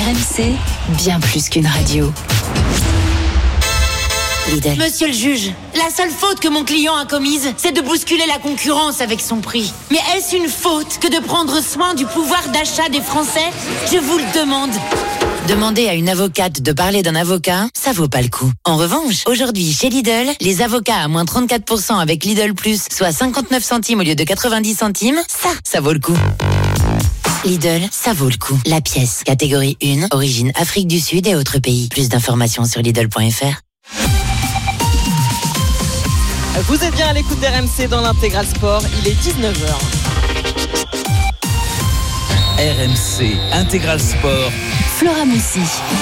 RMC, bien plus qu'une radio. Lidl. Monsieur le juge, la seule faute que mon client a commise, c'est de bousculer la concurrence avec son prix. Mais est-ce une faute que de prendre soin du pouvoir d'achat des Français ? Je vous le demande. Demander à une avocate de parler d'un avocat, ça vaut pas le coup. En revanche, aujourd'hui, chez Lidl, les avocats à moins 34% avec Lidl Plus, soit 59 centimes au lieu de 90 centimes, ça vaut le coup. Lidl, ça vaut le coup. La pièce, catégorie 1, origine Afrique du Sud et autres pays. Plus d'informations sur Lidl.fr. Vous êtes bien à l'écoute d'RMC dans l'Intégral Sport, il est 19h. RMC Intégral Sport. Flora Moussi.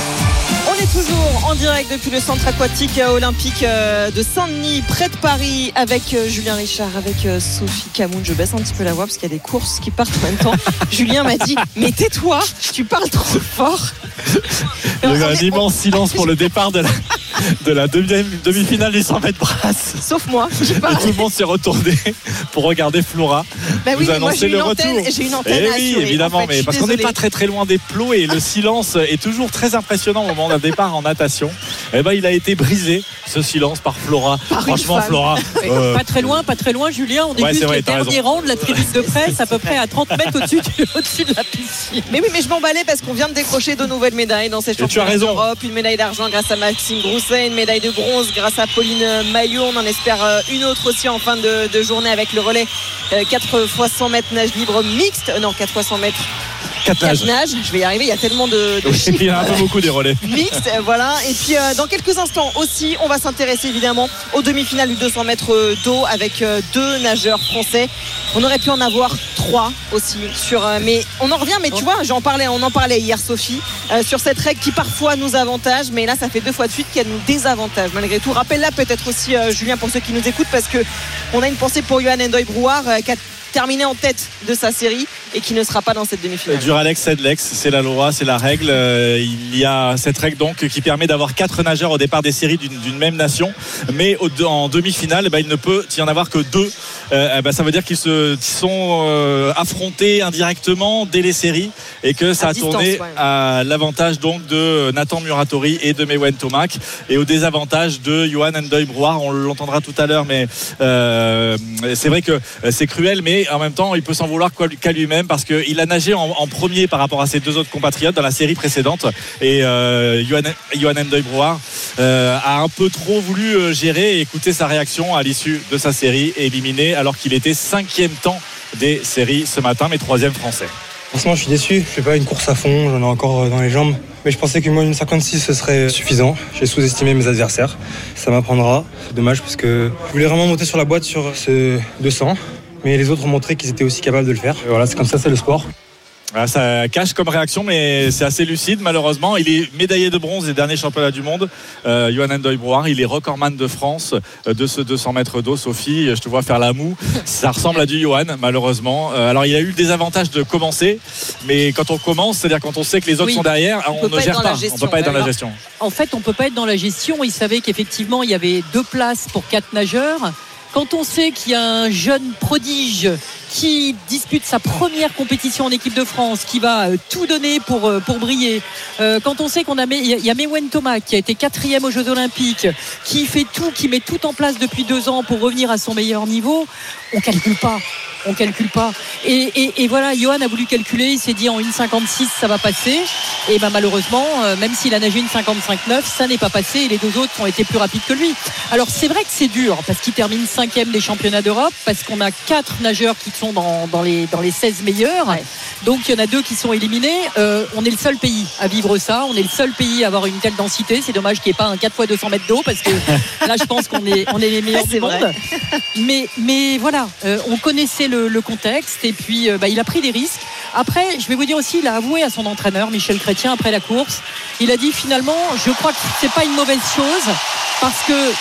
On est toujours en direct depuis le centre aquatique olympique de Saint-Denis, près de Paris, avec Julien Richard, avec Sophie Camoun. Je baisse un petit peu la voix parce qu'il y a des courses qui partent en même temps. Julien m'a dit, mais tais-toi, tu parles trop fort. Il y a eu un immense silence pour le départ de la demi-finale des 100 mètres brasse. Sauf moi, j'ai Et tout le monde s'est retourné pour regarder Flora. Bah oui, vous mais moi annoncer le retour. J'ai une antenne à oui, assurer, évidemment, en fait, mais parce qu'on n'est pas très loin des plots et le silence est toujours très impressionnant au moment d'un départ en natation. Eh ben, il a été brisé, ce silence, par Flora. Franchement, Flora. Pas très loin, Julien. On débute le dernier rang de la tribune de presse, à peu près à 30 mètres au-dessus de la piscine. Mais oui, mais je m'emballais parce qu'on vient de décrocher 2 nouvelles médailles dans ces championnats d'Europe. Une médaille d'argent grâce à Maxime Grousset, une médaille de bronze grâce à Pauline Maillot. On en espère une autre aussi en fin de journée avec le relais 4 x 100 mètres nage libre mixte. Non, 4 x 100 mètres. 4 nages, je vais y arriver, il y a tellement de chiffres. Il y a un peu beaucoup des relais. Mixte, voilà. Et puis dans quelques instants aussi, on va s'intéresser évidemment aux demi-finales du 200 mètres d'eau avec 2 nageurs français. On aurait pu en avoir 3 aussi mais on en revient, mais tu vois, on en parlait hier, Sophie, sur cette règle qui parfois nous avantage, mais là ça fait 2 fois de suite qu'elle nous désavantage malgré tout. Rappelle-la peut-être aussi, Julien, pour ceux qui nous écoutent, parce que on a une pensée pour Johan Endoy-Brouard qui a terminé en tête de sa série et qui ne sera pas dans cette demi-finale. Duralex, Sedlex, c'est la loi, c'est la règle. Il y a cette règle donc qui permet d'avoir 4 nageurs au départ des séries d'une même nation, mais en demi-finale, il ne peut y en avoir que 2. Ça veut dire qu'ils sont affrontés indirectement dès les séries et que ça a tourné à l'avantage donc de Nathan Muratori et de Mewen Tomac et au désavantage de Johan Endoy-Brouard. On l'entendra tout à l'heure, mais c'est vrai que c'est cruel, mais en même temps il peut s'en vouloir qu'à lui-même parce qu'il a nagé en premier par rapport à ses 2 autres compatriotes dans la série précédente et Johan Endoy-Brouard a un peu trop voulu gérer et écouter sa réaction à l'issue de sa série, éliminé alors qu'il était 5e temps des séries ce matin, mais 3e français. Franchement, je suis déçu. Je fais pas une course à fond, j'en ai encore dans les jambes. Mais je pensais que moi, une 56, ce serait suffisant. J'ai sous-estimé mes adversaires. Ça m'apprendra. C'est dommage parce que je voulais vraiment monter sur la boîte sur ce 200. Mais les autres ont montré qu'ils étaient aussi capables de le faire. Et voilà, c'est comme ça, c'est le sport. Voilà, ça cache comme réaction, mais c'est assez lucide malheureusement. Il est médaillé de bronze des derniers championnats du monde, Johan Endoy-Brouard. Il est recordman de France de ce 200 mètres d'eau. Sophie, je te vois faire la moue. Ça ressemble à du Johan malheureusement. Alors il a eu le désavantage de commencer, mais quand on commence, c'est-à-dire quand on sait que les autres sont derrière, on ne gère pas. On ne peut pas être dans la gestion. En fait, on ne peut pas être dans la gestion. Il savait qu'effectivement il y avait 2 places pour 4 nageurs. Quand on sait qu'il y a un jeune prodige qui dispute sa première compétition en équipe de France, qui va tout donner pour briller, quand on sait il y a Mewen Tomac qui a été 4e aux Jeux Olympiques, qui fait tout, qui met tout en place depuis 2 ans pour revenir à son meilleur niveau, on calcule pas. Et voilà, Johan a voulu calculer, il s'est dit en 1,56 ça va passer, et malheureusement même s'il a nagé une 55,9 ça n'est pas passé et les 2 autres ont été plus rapides que lui. Alors c'est vrai que c'est dur parce qu'il termine 5e des championnats d'Europe, parce qu'on a 4 nageurs qui sont dans les 16 meilleurs, donc il y en a 2 qui sont éliminés. On est le seul pays à vivre ça, on est le seul pays à avoir une telle densité. C'est dommage qu'il n'y ait pas un 4 x 200 mètres d'eau, parce que là je pense qu'on est les meilleurs du monde. Mais voilà, on connaissait le contexte et puis il a pris des risques. Après, je vais vous dire aussi, il a avoué à son entraîneur Michel Chrétien après la course, il a dit finalement je crois que c'est pas une mauvaise chose parce que